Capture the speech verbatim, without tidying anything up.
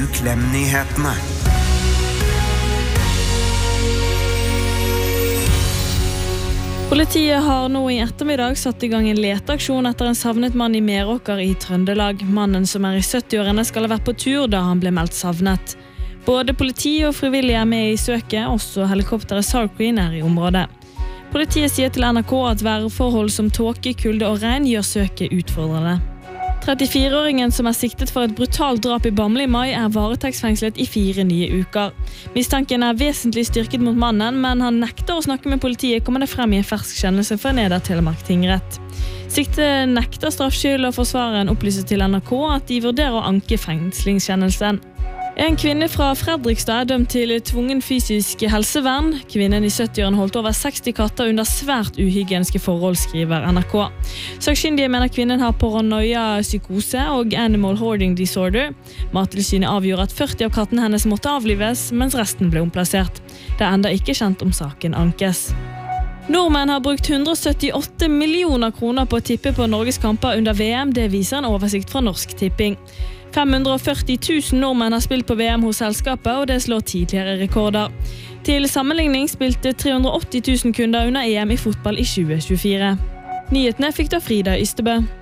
Utlemnyhetene. Politiet har nå i ettermiddag satt i gang en leteaksjon etter en savnet mann i Meråker i Trøndelag. Mannen som er i sytti-årene skal ha vært på tur da han ble meldt savnet. Både politi og frivillige er med i søket, også helikopteret SAR Queen er i området. Politiet sier til N R K at værforhold som tåke, kulde og regn gjør søket utfordrende. trettifire-åringen som er siktet for et brutalt drap i Bamble i mai er varetektsfengslet i fire nye uker. Mistanken er vesentlig styrket mot mannen, men han nekter å snakke med politiet, kommer det frem i en fersk kjennelse fra Nedre Telemark tingrett. Sikte nekter straffskyld, og forsvareren opplyser til N R K at de vurderer å anke fengslingskjennelsen. En kvinne fra Fredrikstad er dømt til tvungen fysisk helsevern. Kvinnen i sytti-årene holdt over seksti katter under svært uhygieniske forhold, skriver N R K. Sakkyndige mener kvinnen har paranoia, psykose og animal hoarding disorder. Mattilsynet avgjorde at førti av kattene hennes måtte avlives, mens resten ble omplassert. Det er enda ikke kjent om saken ankes. Nordmenn har brukt hundre og syttiåtte millioner kroner på å tippe på Norges kamper under V M, det viser en oversikt fra Norsk Tipping. fem hundre og førti tusen nordmenn har spilt på V M hos selskapet, og det slår tidligere rekorder. Til sammenligning spilte tre hundre og åtti tusen kunder under E M i fotball i tjue tjuefire. Nyhetene fikk da Frida Ystebø.